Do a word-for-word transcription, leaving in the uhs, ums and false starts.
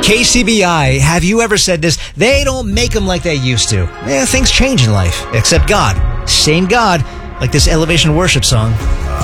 K C B I, have you ever said this? They don't make them like they used to. Yeah, things change in life, except God. Same God, like this Elevation Worship song.